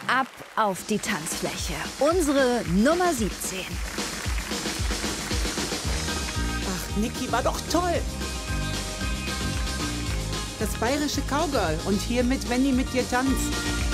ab auf die Tanzfläche. Unsere Nummer 17. Ach, Niki war doch toll. Das bayerische Cowgirl und hiermit, wenn die mit dir tanzt.